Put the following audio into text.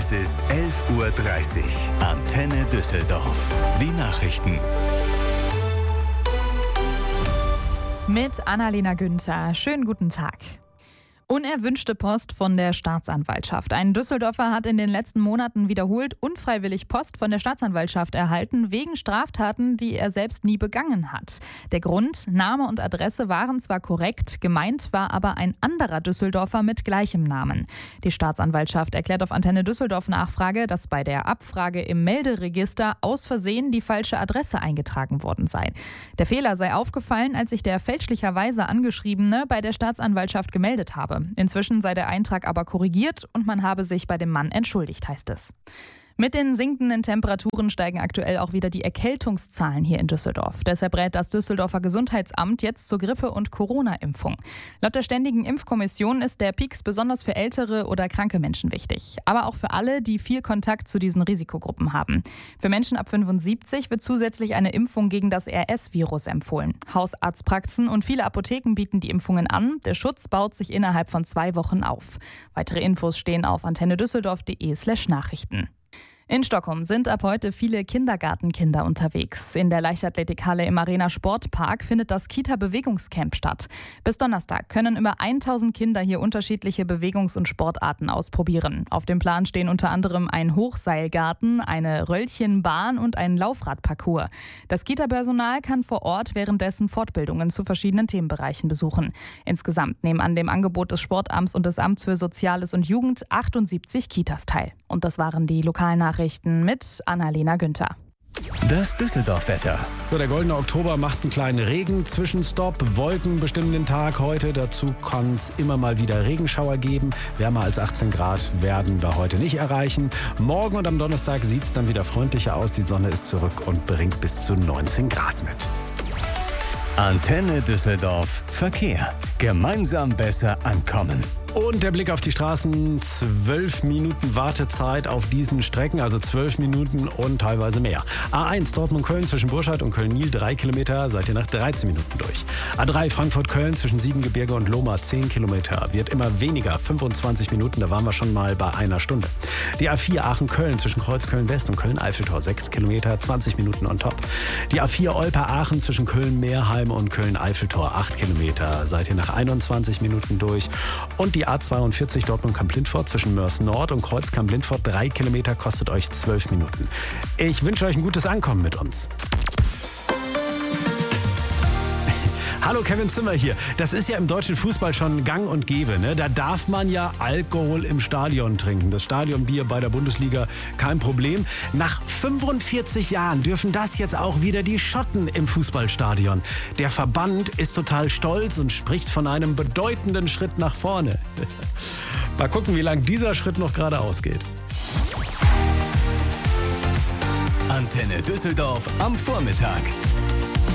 Es ist 11:30 Uhr. Antenne Düsseldorf. Die Nachrichten. Mit Annalena Günther. Schönen guten Tag. Unerwünschte Post von der Staatsanwaltschaft. Ein Düsseldorfer hat in den letzten Monaten wiederholt unfreiwillig Post von der Staatsanwaltschaft erhalten, wegen Straftaten, die er selbst nie begangen hat. Der Grund: Name und Adresse waren zwar korrekt, gemeint war aber ein anderer Düsseldorfer mit gleichem Namen. Die Staatsanwaltschaft erklärt auf Antenne Düsseldorf Nachfrage, dass bei der Abfrage im Melderegister aus Versehen die falsche Adresse eingetragen worden sei. Der Fehler sei aufgefallen, als sich der fälschlicherweise Angeschriebene bei der Staatsanwaltschaft gemeldet habe. Inzwischen sei der Eintrag aber korrigiert und man habe sich bei dem Mann entschuldigt, heißt es. Mit den sinkenden Temperaturen steigen aktuell auch wieder die Erkältungszahlen hier in Düsseldorf. Deshalb rät das Düsseldorfer Gesundheitsamt jetzt zur Grippe- und Corona-Impfung. Laut der Ständigen Impfkommission ist der Peaks besonders für ältere oder kranke Menschen wichtig. Aber auch für alle, die viel Kontakt zu diesen Risikogruppen haben. Für Menschen ab 75 wird zusätzlich eine Impfung gegen das RS-Virus empfohlen. Hausarztpraxen und viele Apotheken bieten die Impfungen an. Der Schutz baut sich innerhalb von 2 Wochen auf. Weitere Infos stehen auf antennedüsseldorf.de/Nachrichten. In Stockholm sind ab heute viele Kindergartenkinder unterwegs. In der Leichtathletikhalle im Arena Sportpark findet das Kita-Bewegungscamp statt. Bis Donnerstag können über 1000 Kinder hier unterschiedliche Bewegungs- und Sportarten ausprobieren. Auf dem Plan stehen unter anderem ein Hochseilgarten, eine Röllchenbahn und ein Laufradparcours. Das Kita-Personal kann vor Ort währenddessen Fortbildungen zu verschiedenen Themenbereichen besuchen. Insgesamt nehmen an dem Angebot des Sportamts und des Amts für Soziales und Jugend 78 Kitas teil. Und das waren die lokalen Nachrichten mit Annalena Günther. Das Düsseldorf-Wetter. So, der goldene Oktober macht einen kleinen Regen-Zwischenstopp. Wolken bestimmen den Tag heute. Dazu kann es immer mal wieder Regenschauer geben. Wärmer als 18 Grad werden wir heute nicht erreichen. Morgen und am Donnerstag sieht es dann wieder freundlicher aus. Die Sonne ist zurück und bringt bis zu 19 Grad mit. Antenne Düsseldorf. Verkehr. Gemeinsam besser ankommen. Und der Blick auf die Straßen, 12 Minuten Wartezeit auf diesen Strecken, also 12 Minuten und teilweise mehr. A1 Dortmund-Köln zwischen Burscheid und Köln-Niel 3 Kilometer, seid ihr nach 13 Minuten durch. A3 Frankfurt-Köln zwischen Siebengebirge und Lohmar 10 Kilometer, wird immer weniger, 25 Minuten, da waren wir schon mal bei einer Stunde. Die A4 Aachen-Köln zwischen Kreuzköln-West und Köln-Eiffeltor 6 Kilometer, 20 Minuten on top. Die A4 Olper-Aachen zwischen Köln-Meerheim und Köln-Eiffeltor 8 Kilometer, seid ihr nach 21 Minuten durch. Und die A42 Dortmund-Kamp-Lindfort zwischen Mörs Nord und Kreuz-Kamp-Lindfort 3 Kilometer, kostet euch 12 Minuten. Ich wünsche euch ein gutes Ankommen mit uns. Hallo, Kevin Zimmer hier. Das ist ja im deutschen Fußball schon gang und gäbe, ne? Da darf man ja Alkohol im Stadion trinken. Das Stadionbier bei der Bundesliga, kein Problem. Nach 45 Jahren dürfen das jetzt auch wieder die Schotten im Fußballstadion. Der Verband ist total stolz und spricht von einem bedeutenden Schritt nach vorne. Mal gucken, wie lang dieser Schritt noch geradeaus geht. Antenne Düsseldorf am Vormittag.